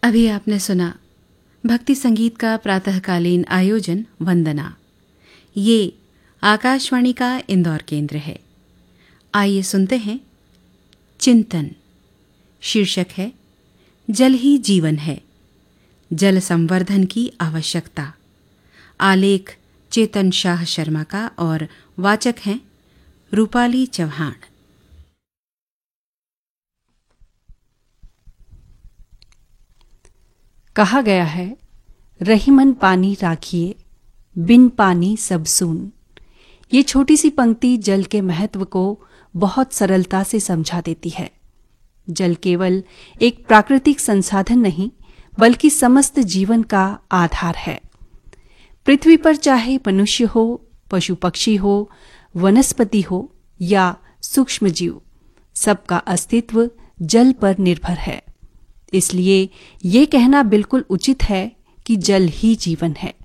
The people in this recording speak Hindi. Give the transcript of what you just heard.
अभी आपने सुना भक्ति संगीत का प्रातःकालीन आयोजन वंदना। ये आकाशवाणी का इंदौर केंद्र है। आइए सुनते हैं चिंतन। शीर्षक है जल ही जीवन है, जल संवर्धन की आवश्यकता। आलेख चेतन शाह शर्मा का और वाचक हैं रूपाली चौहान। कहा गया है, रहीमन पानी राखिए, बिन पानी सब सून। ये छोटी सी पंक्ति जल के महत्व को बहुत सरलता से समझा देती है। जल केवल एक प्राकृतिक संसाधन नहीं, बल्कि समस्त जीवन का आधार है। पृथ्वी पर चाहे मनुष्य हो, पशु पक्षी हो, वनस्पति हो या सूक्ष्म जीव, सबका अस्तित्व जल पर निर्भर है। इसलिए ये कहना बिल्कुल उचित है कि जल ही जीवन है।